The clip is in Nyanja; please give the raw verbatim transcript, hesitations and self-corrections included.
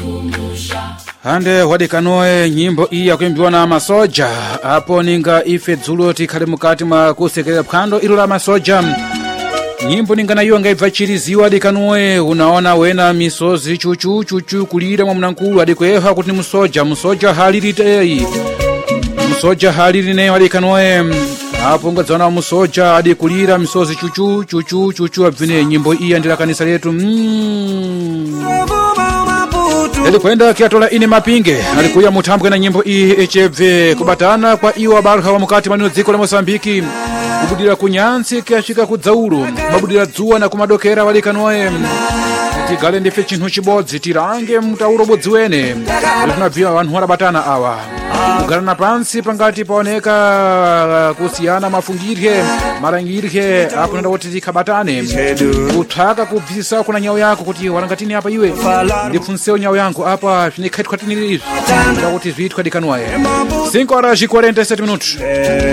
Hande wadikanoe nyimbo iyi yakuimbiwa na masoja apo ninga ife dzulo tikhale mukati mwa kusekerera phwando ilo la masoja. Nyimbo ninga nayo ngaibvachiriziwa adikanoe unaona wena misozi chuchu chuchu kulira mwa mnankulu adikweha kuti musoja musoja haliriteyi musoja halirine adikanoe apo ngadzana musoja adikulira misozi chuchu chuchu chuchu abvine nyimbo iyi andira kanisa letu mm. Eli kwenda kiatola ine mapinge alikuya mutambwe na nyimbo iyi echebve kubatana kwa iwa barha wa mukati manino dziko la Mosambiki kubudira kunyansi kiashika kudzaulu mabudira dzuwa na kumadokera walikanoe tigale ndife chinthu chibodzi tirange mutauro bodzi wene tunabvira vanhu warabatana awa kugarana pansi pangati paoneka kusiyana mafungirhe marangirhe akunenda kuti tikhabatane kuthaka kubvisa kuna nyao yako kuti warangatini apa iwe ndipfunsewo nyao yangu apa zvinekhaitwa tiniri izvi kuti zviitwa dikanwaye cinco horas e quarenta e sete minutos.